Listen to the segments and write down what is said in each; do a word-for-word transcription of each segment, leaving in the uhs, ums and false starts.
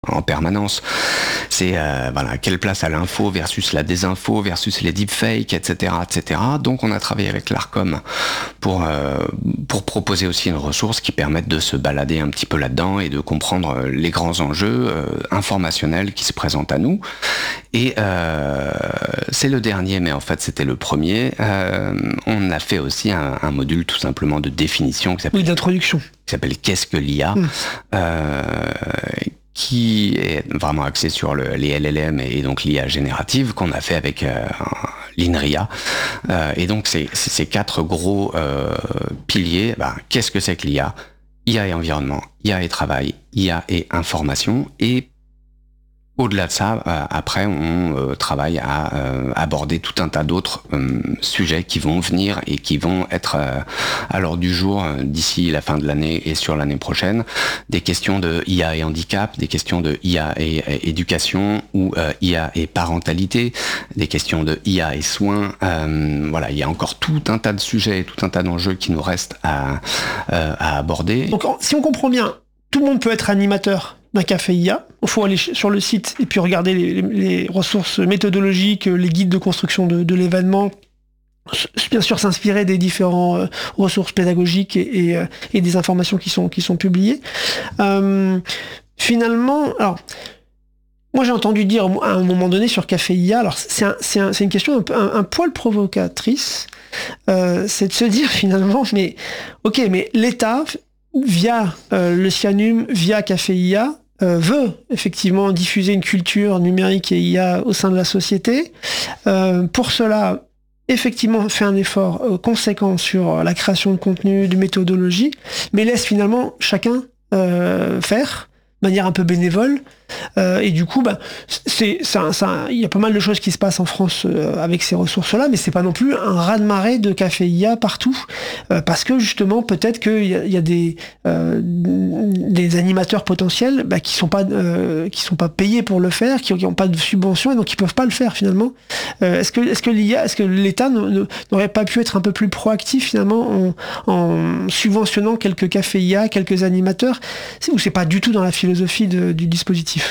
en permanence. C'est euh, voilà, quelle place à l'info versus la désinfo versus les deepfakes, et cetera, et cetera. Donc on a travaillé avec l'Arcom pour euh, pour proposer aussi une ressource qui permette de se balader un petit peu là-dedans et de comprendre les grands enjeux euh, informationnels qui se présentent à nous. Et euh, c'est le dernier, mais en fait c'était le premier. Euh, on a fait aussi un, un module tout simplement de définition qui s'appelle, oui, d'introduction. qui s'appelle Qu'est-ce que l'I A, mmh. euh, qui est vraiment axé sur le, les L L M et donc l'I A générative qu'on a fait avec euh, l'INRIA. Euh, et donc c'est, c'est ces quatre gros euh, piliers. Bah, qu'est-ce que c'est que l'I A ? I A et environnement, I A et travail, I A et information. Et au-delà de ça, euh, après, on euh, travaille à euh, aborder tout un tas d'autres euh, sujets qui vont venir et qui vont être euh, à l'ordre du jour euh, d'ici la fin de l'année et sur l'année prochaine. Des questions de I A et handicap, des questions de I A et, et éducation ou euh, I A et parentalité, des questions de I A et soins. Euh, voilà, il y a encore tout un tas de sujets et tout un tas d'enjeux qui nous restent à, euh, à aborder. Donc, si on comprend bien, tout le monde peut être animateur d'un café I A. Il faut aller sur le site et puis regarder les, les, les ressources méthodologiques, les guides de construction de, de l'événement. Bien sûr, s'inspirer des différentes euh, ressources pédagogiques et, et, et des informations qui sont, qui sont publiées. Euh, finalement, alors, moi j'ai entendu dire à un moment donné sur Café I A, alors c'est, un, c'est, un, c'est une question un, un, un poil provocatrice, euh, c'est de se dire finalement, mais ok, mais l'État, via euh, le Cianum, via Café I A, euh, veut effectivement diffuser une culture numérique et I A au sein de la société. Euh, pour cela, effectivement, fait un effort euh, conséquent sur la création de contenu, de méthodologie, mais laisse finalement chacun euh, faire de manière un peu bénévole. Euh, et du coup, bah, c'est, ça, ça, il y a pas mal de choses qui se passent en France euh, avec ces ressources-là, mais c'est pas non plus un raz-de-marée de café I A partout, euh, parce que justement, peut-être qu'il y a, il y a des, euh, des animateurs potentiels bah, qui sont pas, euh, qui sont pas payés pour le faire, qui n'ont pas de subvention et donc qui peuvent pas le faire finalement. Euh, est-ce que, est-ce que l'I A, est-ce que l'État n'aurait pas pu être un peu plus proactif finalement en, en subventionnant quelques cafés I A, quelques animateurs, ou c'est pas du tout dans la philosophie de, du dispositif?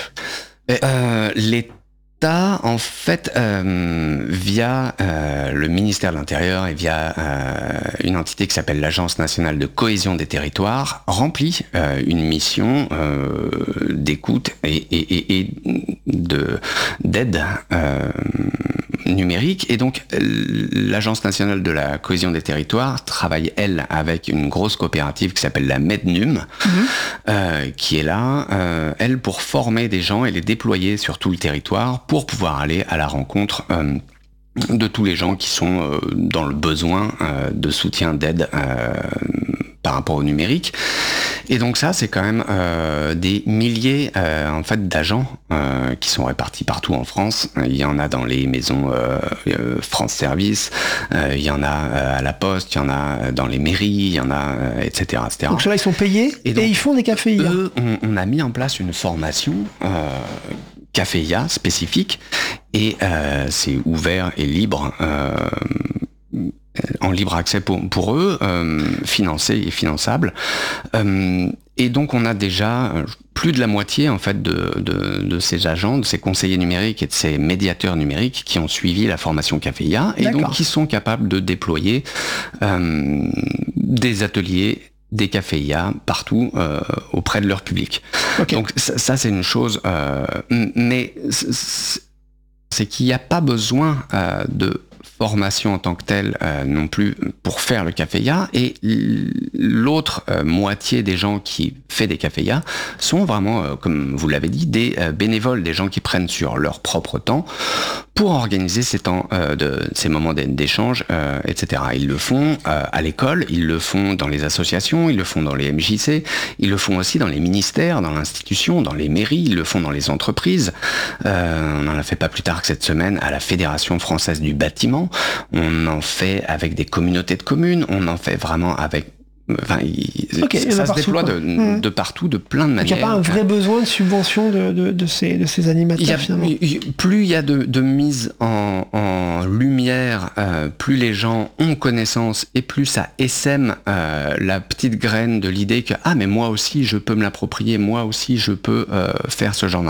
Euh, L'État, en fait, euh, via euh, le ministère de l'Intérieur et via euh, une entité qui s'appelle l'Agence nationale de cohésion des territoires, remplit euh, une mission euh, d'écoute et, et, et, et de, d'aide euh, numérique. Et donc, l'Agence nationale de la cohésion des territoires travaille, elle, avec une grosse coopérative qui s'appelle la Mednum, mmh. euh, qui est là, euh, elle, pour former des gens et les déployer sur tout le territoire pour pouvoir aller à la rencontre euh, de tous les gens qui sont euh, dans le besoin euh, de soutien, d'aide euh, par rapport au numérique. Et donc ça, c'est quand même euh, des milliers euh, en fait d'agents euh, qui sont répartis partout en France. Il y en a dans les maisons euh, euh, France Service, euh, il y en a euh, à la Poste, il y en a dans les mairies, il y en a, euh, et cetera, et cetera. Donc ceux-là, ils sont payés et, donc, et ils font des cafés I A. Eux, on, on a mis en place une formation euh, Café I A spécifique et euh, c'est ouvert et libre. Euh, en libre accès pour, pour eux, euh, financé et finançable. Euh, et donc on a déjà plus de la moitié en fait de, de, de ces agents, de ces conseillers numériques et de ces médiateurs numériques qui ont suivi la formation Café I A et D'accord. donc qui sont capables de déployer euh, des ateliers, des cafés I A partout euh, auprès de leur public. Okay. Donc ça, ça c'est une chose, euh, mais c'est qu'il n'y a pas besoin euh, de formation en tant que telle euh, non plus pour faire le café I A et l'autre euh, moitié des gens qui fait des cafés I A sont vraiment, euh, comme vous l'avez dit, des euh, bénévoles, des gens qui prennent sur leur propre temps pour organiser ces temps, euh, de, ces moments d'échange, euh, et cetera. Ils le font euh, à l'école, ils le font dans les associations, ils le font dans les M J C, ils le font aussi dans les ministères, dans l'institution, dans les mairies, ils le font dans les entreprises. Euh, on en a fait pas plus tard que cette semaine à la Fédération française du bâtiment. On en fait avec des communautés de communes, on en fait vraiment avec Enfin, il, okay, ça se déploie de, mmh. de partout, de plein de Donc manières. il n'y a pas un vrai besoin de subvention de, de, de, ces, de ces animateurs, il y a, finalement. il, plus il y a de, de mise en, en lumière, euh, plus les gens ont connaissance et plus ça essaime euh, la petite graine de l'idée que « Ah, mais moi aussi, je peux me l'approprier, moi aussi, je peux euh, faire ce genre